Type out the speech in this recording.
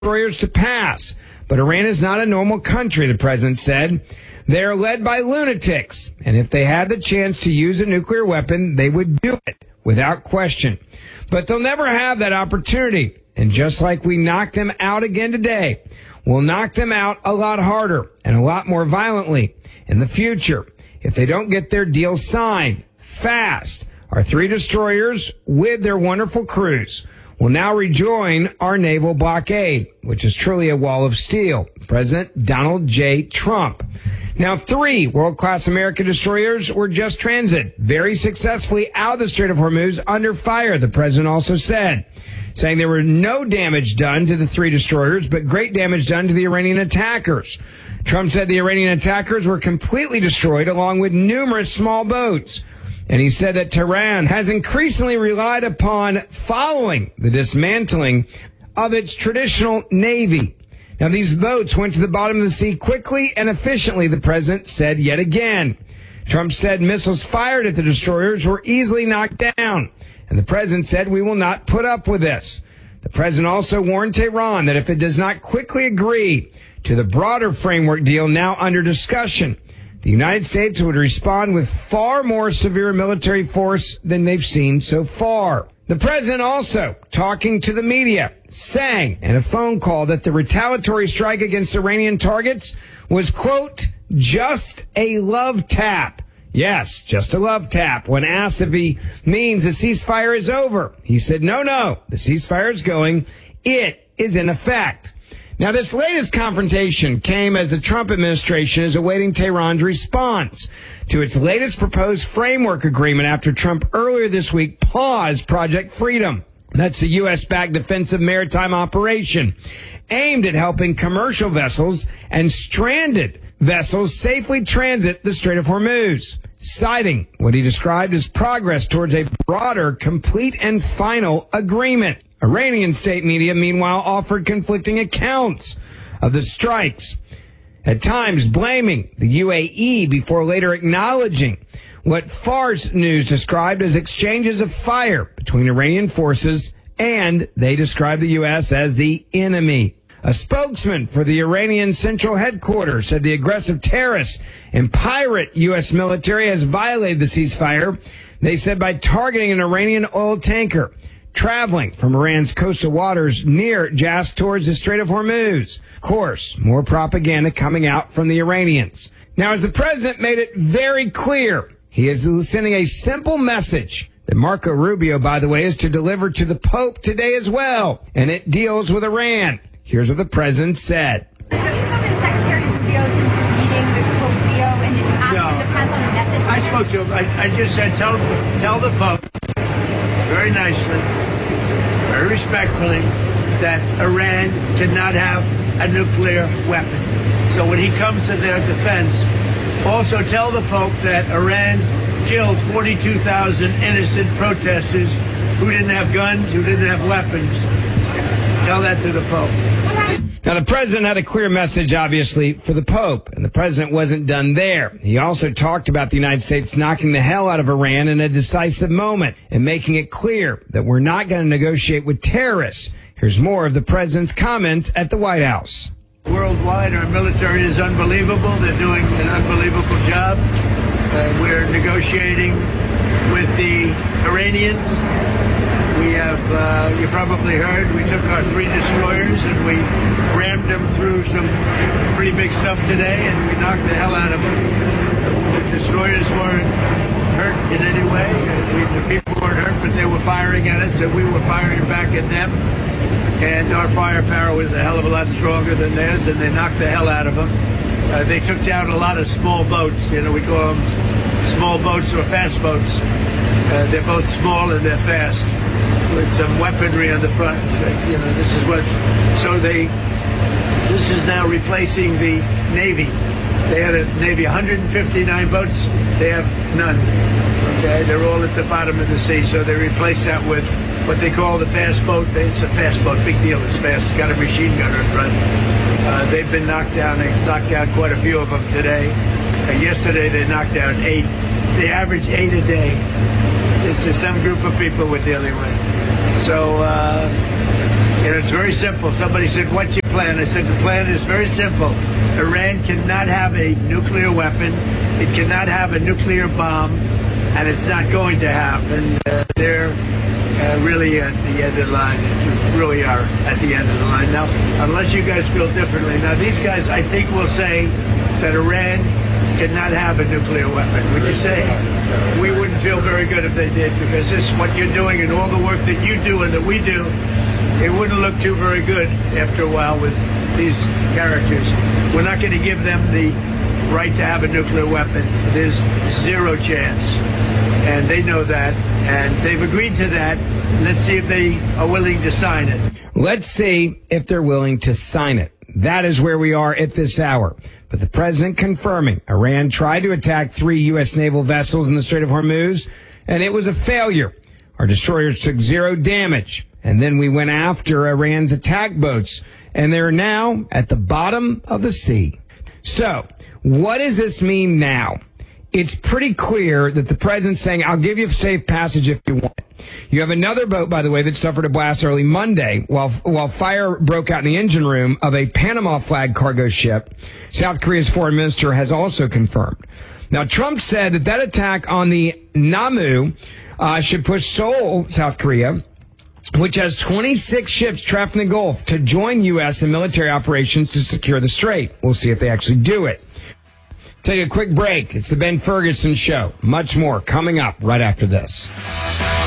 destroyers to pass. But Iran is not a normal country, the president said. They are led by lunatics, and if they had the chance to use a nuclear weapon, they would do it without question. But they'll never have that opportunity. And just like we knocked them out again today, we'll knock them out a lot harder and a lot more violently in the future if they don't get their deal signed fast. Our 3 destroyers with their wonderful crews will now rejoin our naval blockade, which is truly a wall of steel. President Donald J. Trump. Now, 3 world-class American destroyers were just transited very successfully out of the Strait of Hormuz under fire, the president also said, saying there were no damage done to the 3 destroyers, but great damage done to the Iranian attackers. Trump said the Iranian attackers were completely destroyed along with numerous small boats. And he said that Tehran has increasingly relied upon following the dismantling of its traditional navy. Now, these boats went to the bottom of the sea quickly and efficiently, the president said yet again. Trump said missiles fired at the destroyers were easily knocked down. And the president said, we will not put up with this. The president also warned Tehran that if it does not quickly agree to the broader framework deal now under discussion, the United States would respond with far more severe military force than they've seen so far. The president also, talking to the media, saying in a phone call that the retaliatory strike against Iranian targets was, quote, just a love tap. Yes, just a love tap. When asked if he means the ceasefire is over, he said, no, the ceasefire is going. It is in effect. Now, this latest confrontation came as the Trump administration is awaiting Tehran's response to its latest proposed framework agreement after Trump earlier this week paused Project Freedom. That's the U.S.-backed defensive maritime operation aimed at helping commercial vessels and stranded vessels safely transit the Strait of Hormuz, citing what he described as progress towards a broader, complete, and final agreement. Iranian state media, meanwhile, offered conflicting accounts of the strikes, at times blaming the UAE before later acknowledging what Fars News described as exchanges of fire between Iranian forces, and they described the U.S. as the enemy. A spokesman for the Iranian Central Headquarters said the aggressive terrorists and pirate U.S. military has violated the ceasefire, they said, by targeting an Iranian oil tanker traveling from Iran's coastal waters near Jas towards the Strait of Hormuz. Of course, more propaganda coming out from the Iranians. Now, as the president made it very clear, he is sending a simple message that Marco Rubio, by the way, is to deliver to the Pope today as well, and it deals with Iran. Here's what the president said. Have you spoken to Secretary Rubio since his meeting with Pope Leo, and did you ask him to pass on a message? I spoke to him. I just said, tell the Pope very nicely, very respectfully, that Iran cannot have a nuclear weapon. So when he comes to their defense, also tell the Pope that Iran killed 42,000 innocent protesters who didn't have guns, who didn't have weapons. Tell that to the Pope. Now, the president had a clear message, obviously, for the Pope, and the president wasn't done there. He also talked about the United States knocking the hell out of Iran in a decisive moment and making it clear that we're not going to negotiate with terrorists. Here's more of the president's comments at the White House. Worldwide, our military is unbelievable. They're doing an unbelievable job. We're negotiating with the Iranians. We have, you probably heard, we took our 3 destroyers and we rammed them through some pretty big stuff today, and we knocked the hell out of them. The destroyers weren't hurt in any way. The people weren't hurt, but they were firing at us, and we were firing back at them. And our firepower was a hell of a lot stronger than theirs, and they knocked the hell out of them. They took down a lot of small boats. You know, we call them small boats or fast boats. They're both small and they're fast, with some weaponry on the front. You know, this is what. So this is now replacing the Navy. They had a Navy 159 boats. They have none. Okay, they're all at the bottom of the sea. So they replace that with what they call the fast boat. It's a fast boat. Big deal. It's fast. It's got a machine gunner in front. They've been knocked down. They knocked down quite a few of them today. Yesterday they knocked down 8. They average 8 a day. This is some group of people we're dealing with. So it's very simple. Somebody said, what's your plan? I said, the plan is very simple. Iran cannot have a nuclear weapon. It cannot have a nuclear bomb, and it's not going to have. And they're really at the end of the line. Really are at the end of the line. Now, unless you guys feel differently. Now, these guys, I think, will say that Iran cannot have a nuclear weapon. Would you say? We wouldn't feel very good if they did, because this is what you're doing and all the work that you do and that we do. It wouldn't look too very good after a while with these characters. We're not going to give them the right to have a nuclear weapon. There's zero chance. And they know that, and they've agreed to that. Let's see if they are willing to sign it. Let's see if they're willing to sign it. That is where we are at this hour. But the president confirming Iran tried to attack 3 U.S. naval vessels in the Strait of Hormuz, and it was a failure. Our destroyers took 0 damage. And then we went after Iran's attack boats, and they're now at the bottom of the sea. So, what does this mean now? It's pretty clear that the president's saying, I'll give you a safe passage if you want. You have another boat, by the way, that suffered a blast early Monday while fire broke out in the engine room of a Panama flag cargo ship. South Korea's foreign minister has also confirmed. Now, Trump said that attack on the Namu should push Seoul, South Korea, which has 26 ships trapped in the Gulf, to join U.S. in military operations to secure the strait. We'll see if they actually do it. Take a quick break. It's the Ben Ferguson Show. Much more coming up right after this.